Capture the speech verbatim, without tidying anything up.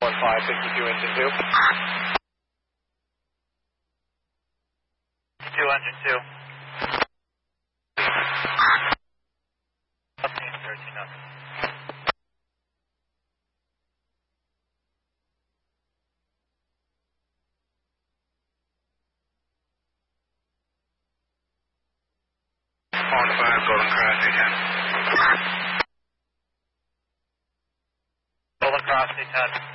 one five, fifty-two engine two. fifty-two engine two. thirteen up. one five, Golden Cross, eight ten. Golden Cross, eight ten.